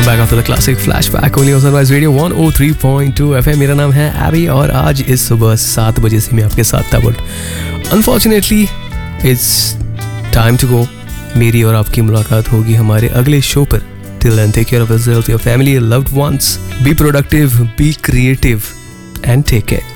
back after the classic flashback only on Sunrise Radio 103.2 FM. मेरा नाम है AB और आज इस सुबह 7 बजे से मैं आपके साथ था, but unfortunately it's time to go. मेरी और आपकी मुलाकात होगी हमारे अगले शो पर. Till then, take care of yourself, your family, your loved ones. Be productive, be creative and take care.